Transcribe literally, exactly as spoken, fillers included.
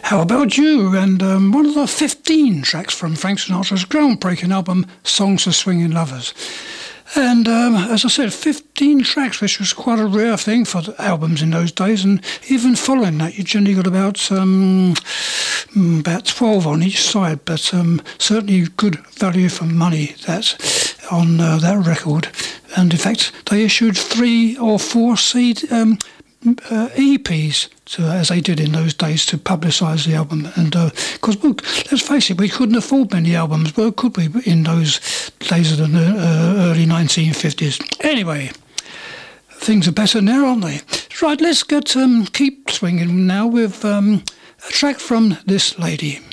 How About You? And um, one of the fifteen tracks from Frank Sinatra's groundbreaking album, Songs for Swinging Lovers. And um, as I said, fifteen tracks, which was quite a rare thing for the albums in those days. And even following that, you generally got about um, about twelve on each side. But um, certainly good value for money that on uh, that record. And in fact, they issued three or four C D, um, uh, E Ps. To, as they did in those days, to publicise the album. And because, uh, let's face it, we couldn't afford many albums, but could we, in those days of the uh, early nineteen fifties? Anyway, things are better now, aren't they? Right, let's get um, keep swinging now with um, a track from this lady.